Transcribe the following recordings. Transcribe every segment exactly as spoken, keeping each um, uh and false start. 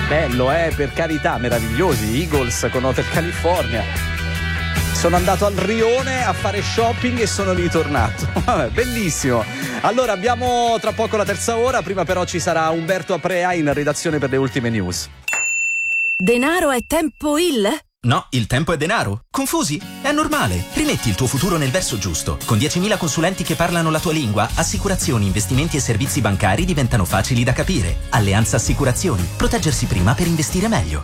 Bello, eh, per carità, meravigliosi, Eagles con Hotel California. Sono andato al Rione a fare shopping e sono ritornato. Vabbè, bellissimo. Allora abbiamo tra poco la terza ora, prima però ci sarà Umberto Aprea in redazione per le ultime news. Denaro è tempo il? No, il tempo è denaro. Confusi? È normale. Rimetti il tuo futuro nel verso giusto. Con diecimila consulenti che parlano la tua lingua, assicurazioni, investimenti e servizi bancari diventano facili da capire. Alleanza Assicurazioni. Proteggersi prima per investire meglio.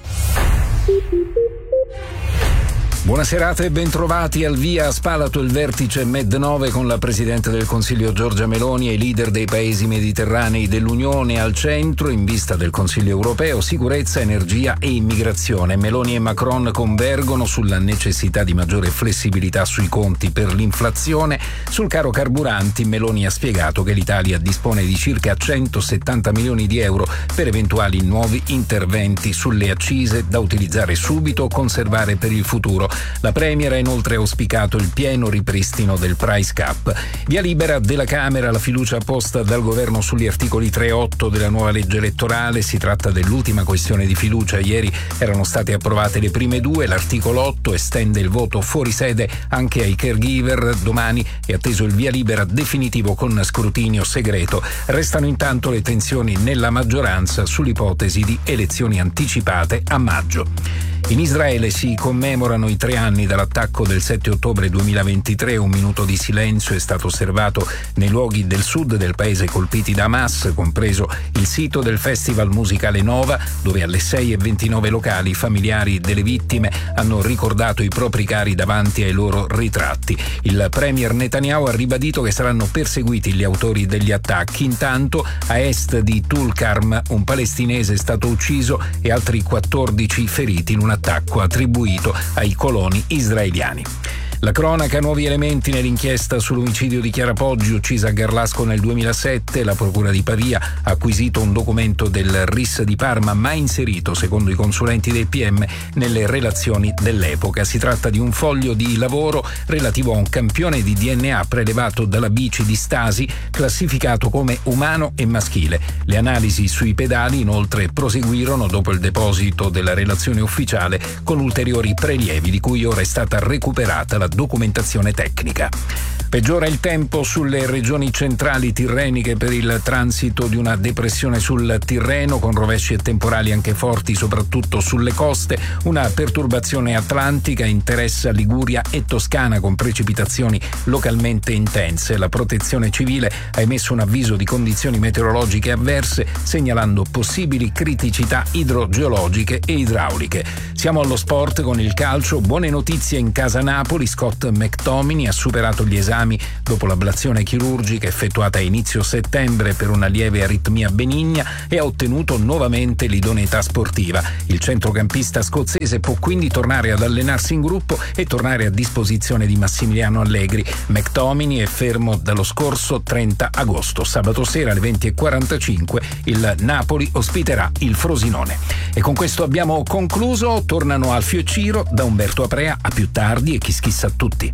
Buona serata e bentrovati. Al via a Spalato il vertice Med nove con la Presidente del Consiglio Giorgia Meloni e i leader dei paesi mediterranei dell'Unione. Al centro, in vista del Consiglio europeo, sicurezza, energia e immigrazione. Meloni e Macron convergono sulla necessità di maggiore flessibilità sui conti per l'inflazione. Sul caro carburanti, Meloni ha spiegato che l'Italia dispone di circa centosettanta milioni di euro per eventuali nuovi interventi sulle accise da utilizzare subito o conservare per il futuro. La Premier ha inoltre auspicato il pieno ripristino del price cap. Via libera della Camera la fiducia posta dal governo sugli articoli tre e otto della nuova legge elettorale. Si tratta dell'ultima questione di fiducia. Ieri erano state approvate le prime due. L'articolo otto estende il voto fuori sede anche ai caregiver. Domani è atteso il via libera definitivo con scrutinio segreto. Restano intanto le tensioni nella maggioranza sull'ipotesi di elezioni anticipate a maggio. In Israele si commemorano i tre anni dall'attacco del sette ottobre duemilaventitré. Un minuto di silenzio è stato osservato nei luoghi del sud del paese colpiti da Hamas, compreso il sito del Festival Musicale Nova, dove alle sei e ventinove locali i familiari delle vittime hanno ricordato i propri cari davanti ai loro ritratti. Il premier Netanyahu ha ribadito che saranno perseguiti gli autori degli attacchi. Intanto, a est di Tulkarm, un palestinese è stato ucciso e altri quattordici feriti in una attacco attribuito ai coloni israeliani. La cronaca, nuovi elementi nell'inchiesta sull'omicidio di Chiara Poggi, uccisa a Garlasco nel duemilasette. La procura di Pavia ha acquisito un documento del R I S di Parma mai inserito, secondo i consulenti del P M, nelle relazioni dell'epoca. Si tratta di un foglio di lavoro relativo a un campione di D N A prelevato dalla bici di Stasi, classificato come umano e maschile. Le analisi sui pedali inoltre proseguirono dopo il deposito della relazione ufficiale con ulteriori prelievi, di cui ora è stata recuperata la documentazione tecnica. Peggiora il tempo sulle regioni centrali tirreniche per il transito di una depressione sul Tirreno, con rovesci e temporali anche forti soprattutto sulle coste. Una perturbazione atlantica interessa Liguria e Toscana, con precipitazioni localmente intense. La Protezione Civile ha emesso un avviso di condizioni meteorologiche avverse, segnalando possibili criticità idrogeologiche e idrauliche. Siamo allo sport con il calcio. Buone notizie in casa Napoli. Scott McTominay ha superato gli esami dopo l'ablazione chirurgica effettuata a inizio settembre per una lieve aritmia benigna e ha ottenuto nuovamente l'idoneità sportiva. Il centrocampista scozzese può quindi tornare ad allenarsi in gruppo e tornare a disposizione di Massimiliano Allegri. McTominay è fermo dallo scorso trenta agosto. Sabato sera alle venti e quarantacinque il Napoli ospiterà il Frosinone. E con questo abbiamo concluso. Tornano Alfio e Ciro, da Umberto Aprea. A più tardi e Kiss Kiss a tutti.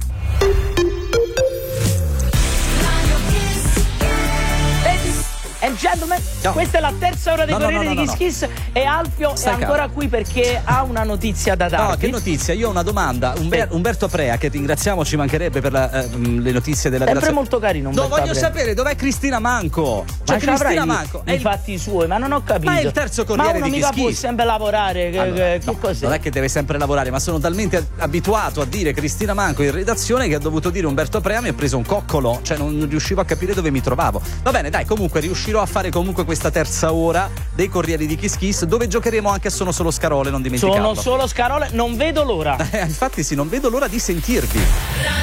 And gentlemen, no. Questa è la terza ora dei no, Corriere no, no, di no, Kiss no. Kiss e Alfio Stai è ancora calmo. qui perché ha una notizia da darvi. No, che notizia? Io ho una domanda. Umber- Umberto Aprea, che ringraziamo, ci mancherebbe per la, eh, le notizie della Sempre relazione. molto carino No, Umberto voglio Aprea. sapere dov'è Cristina Manco. Cioè, Ma Cristina Manco i fatti suoi, ma non ho capito. Ma è il terzo Corriere ma uno di mica Kiss può Kiss. sempre lavorare. Che, Allora, che, no, che cos'è? non è che deve sempre lavorare, ma sono talmente abituato a dire Cristina Manco in redazione che ha dovuto dire Umberto Aprea mi ha preso un coccolo, cioè non riuscivo a capire dove mi trovavo. Va bene, dai, comunque riuscirò a fare comunque questa terza ora dei Corrieri di Kiss Kiss, dove giocheremo anche Sono Solo Scarole, non dimenticarlo. Sono solo Scarole, non vedo l'ora. Eh, infatti sì, non vedo l'ora di sentirvi.